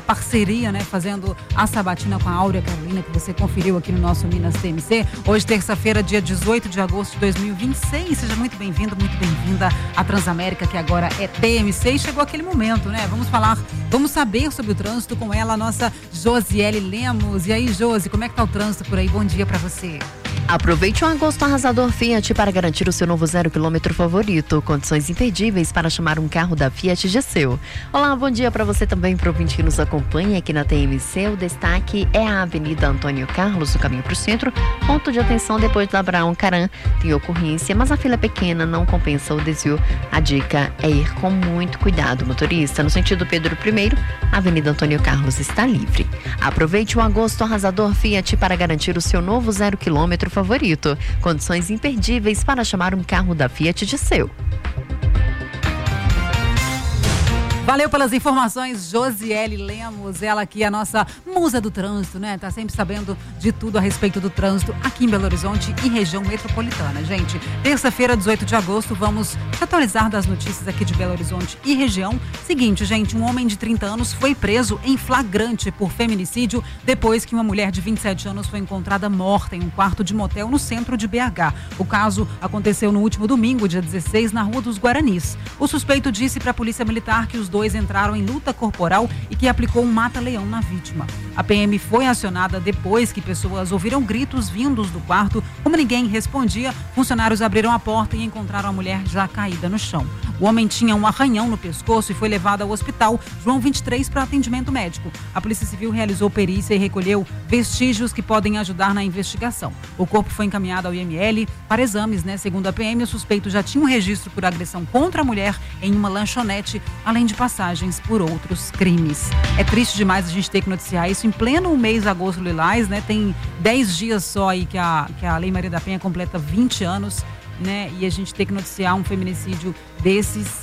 parceria, né? Fazendo a sabatina com a Áurea Carolina, que você conferiu aqui no nosso Minas TMC. Hoje, terça-feira, dia 18 de agosto de 2026. Seja muito bem-vindo, muito bem-vinda à Transamérica, que agora é TMC. E chegou aquele momento, né? Vamos saber sobre o trânsito com ela, a nossa Josiele Lemos. E aí, Josi, como é que tá o trânsito por aí? Bom dia pra você. Aproveite um agosto arrasador Fiat para garantir o seu novo 0 km favorito. Condições imperdíveis para chamar um carro da Fiat de seu. Olá, bom dia para você também, pro ouvinte que nos acompanha aqui na TMC. O destaque é a Avenida Antônio Carlos, no caminho para o centro. Ponto de atenção depois da Abraão Caram. Tem ocorrência, mas a fila é pequena, não compensa o desvio. A dica é ir com muito cuidado, motorista. No sentido Pedro I, a Avenida Antônio Carlos está livre. Aproveite o agosto arrasador Fiat para garantir o seu novo 0 km favorito. Condições imperdíveis para chamar um carro da Fiat de seu. Valeu pelas informações, Josiele Lemos, ela aqui é a nossa musa do trânsito, né? Tá sempre sabendo de tudo a respeito do trânsito aqui em Belo Horizonte e região metropolitana, gente. Terça-feira, 18 de agosto, vamos atualizar das notícias aqui de Belo Horizonte e região. Seguinte, gente, um homem de 30 anos foi preso em flagrante por feminicídio depois que uma mulher de 27 anos foi encontrada morta em um quarto de motel no centro de BH. O caso aconteceu no último domingo, dia 16, na Rua dos Guaranis. O suspeito disse para a Polícia Militar que os dois entraram em luta corporal e que aplicou um mata-leão na vítima. A PM foi acionada depois que pessoas ouviram gritos vindos do quarto. Como ninguém respondia, funcionários abriram a porta e encontraram a mulher já caída no chão. O homem tinha um arranhão no pescoço e foi levado ao hospital João 23 para atendimento médico. A Polícia Civil realizou perícia e recolheu vestígios que podem ajudar na investigação. O corpo foi encaminhado ao IML para exames, né? Segundo a PM, o suspeito já tinha um registro por agressão contra a mulher em uma lanchonete, além de passagens por outros crimes. É triste demais a gente ter que noticiar isso em pleno mês de agosto lilás, né? Tem 10 dias só aí que a Lei Maria da Penha completa 20 anos, né? E a gente tem que noticiar um feminicídio desses,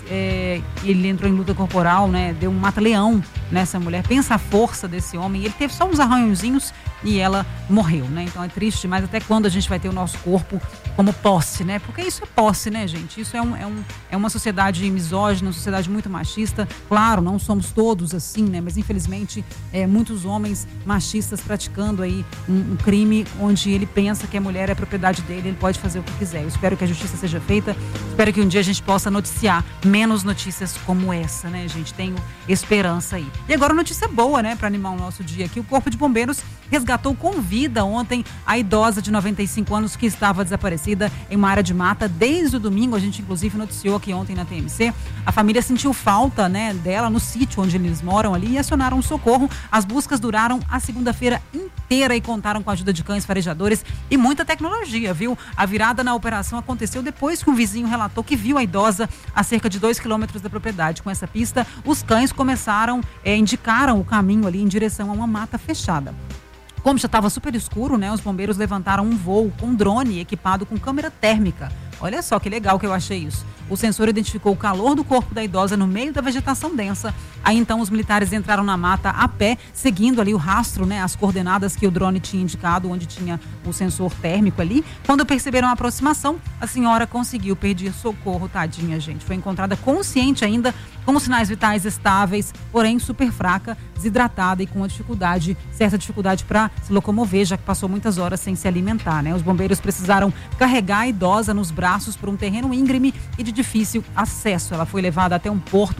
ele entrou em luta corporal, né? Deu um mata-leão nessa mulher. Pensa a força desse homem. Ele teve só uns arranhõezinhos e ela morreu, né? Então é triste demais. Até quando a gente vai ter o nosso corpo como posse, né? Porque isso é posse, né, gente? Isso é uma sociedade misógina, uma sociedade muito machista. Claro, não somos todos assim, né? Mas infelizmente muitos homens machistas praticando aí um crime onde ele pensa que a mulher é propriedade dele, ele pode fazer o que quiser. Eu espero que a justiça seja feita. Espero que um dia a gente possa noticiar menos notícias como essa, né, gente? Tenho esperança aí. E agora notícia boa, né, para animar o nosso dia aqui. O Corpo de Bombeiros resgatou com vida ontem a idosa de 95 anos que estava desaparecida em uma área de mata desde o domingo. A gente inclusive noticiou aqui ontem na TMC. A família sentiu falta, né, dela no sítio onde eles moram ali e acionaram o socorro. As buscas duraram a segunda-feira inteira e contaram com a ajuda de cães farejadores e muita tecnologia, viu? A virada na operação aconteceu depois que um vizinho relatou que viu a idosa a cerca de 2 quilômetros da propriedade. Com essa pista, os cães indicaram o caminho ali em direção a uma mata fechada. Como já estava super escuro, né, os bombeiros levantaram um voo com drone equipado com câmera térmica. Olha só que legal que eu achei isso. O sensor identificou o calor do corpo da idosa no meio da vegetação densa. Aí então os militares entraram na mata a pé, seguindo ali o rastro, né, as coordenadas que o drone tinha indicado, onde tinha o sensor térmico ali. Quando perceberam a aproximação, a senhora conseguiu pedir socorro, tadinha, gente. Foi encontrada consciente ainda, com sinais vitais estáveis, porém super fraca, desidratada e com uma certa dificuldade para se locomover, já que passou muitas horas sem se alimentar, né? Os bombeiros precisaram carregar a idosa nos braços por um terreno íngreme e de difícil acesso. Ela foi levada até um ponto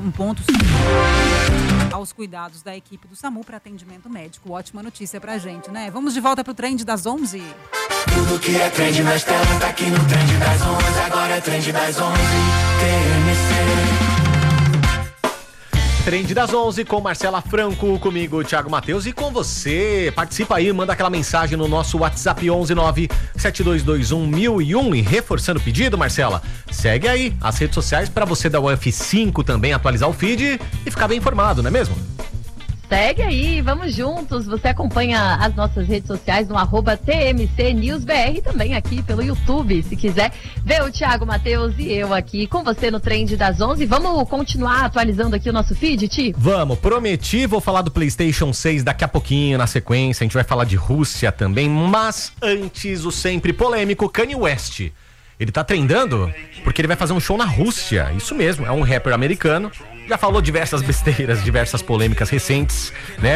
aos cuidados da equipe do SAMU para atendimento médico. Ótima notícia pra gente, né? Vamos de volta pro Trend das 11. Tudo que é trend nas telas tá aqui no Trend das 11. Agora é Trend das 11. TMC. Trend das 11 com Marcela Franco, comigo, Thiago Matheus, e com você. Participa aí, manda aquela mensagem no nosso WhatsApp 11972211001. E reforçando o pedido, Marcela, segue aí as redes sociais para você dar o F5 também, atualizar o feed e ficar bem informado, não é mesmo? Segue aí, vamos juntos. Você acompanha as nossas redes sociais no @TMCNewsBR, também aqui pelo YouTube, se quiser ver o Thiago Matheus e eu aqui com você no Trend das 11. Vamos continuar atualizando aqui o nosso feed, Ti? Vamos, prometi, vou falar do PlayStation 6 daqui a pouquinho, na sequência. A gente vai falar de Rússia também, mas antes o sempre polêmico Kanye West. Ele tá trendando porque ele vai fazer um show na Rússia. Isso mesmo, é um rapper americano. Já falou diversas besteiras, diversas polêmicas recentes, né?